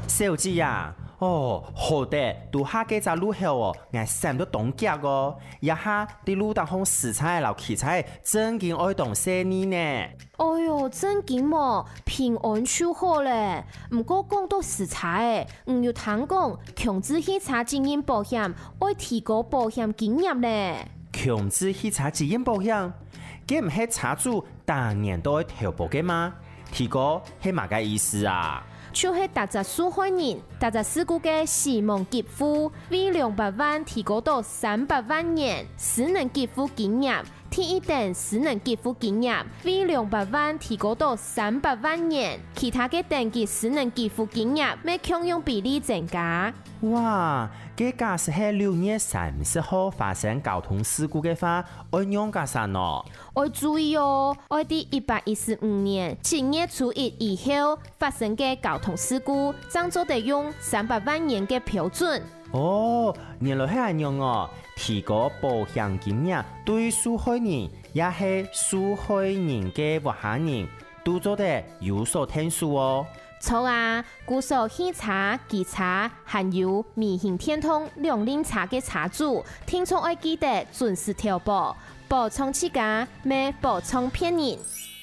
小姐呀，好的，拄下几只路后我三都冻脚哦，一下啲路当空食材老器材真劲爱动生意呢。 哎哟，真劲么，平安就好咧。唔过讲到食材唔要谈讲强制汽车经营保险，爱提高保险经验咧。 强制汽车经营保险，佢唔系车主当年都会投保嘅吗？提高系乜嘅意思啊？ 就是踏入受害人、踏入事故嘅死亡給付，為200萬提高到300萬元，私人給付金額，第一等私人給付金額，為200萬提高到300萬元，其他嘅等級私人給付金額，咪強用比例增加。 哇！嘅假使係6月30號發生交通事故嘅話，按用加啥喏？ 要注意哦，我哋115年7月初1以後發生嘅交通事故，將做得用300萬元嘅標準。 原來係咁樣哦，提高保險金額對受害人，也係受害人嘅活下人，都做得有所聽數哦。 錯啊！故所汽車、機車，還有微型電通兩輪車嘅車主，聽從愛記得準時投保，補充自家，咩補充騙人。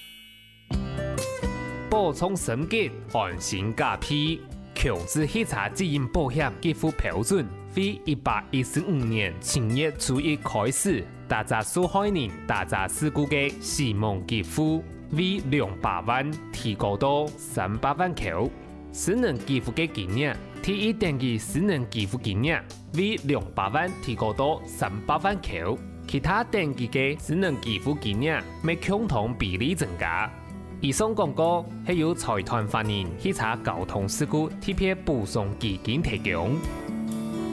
補充審計，安心駕駛。強制汽車責任保險給付標準，於1815年7月初1開始，打雜受害人打雜事故嘅死亡給付。為200萬提高到300萬口，私人給付嘅金額，第一等級私人給付金額為200萬提高到300萬口，其他等級嘅私人給付金額咪相同比例增加。以上廣告係由財團法人汽車交通事故特別補償基金提供。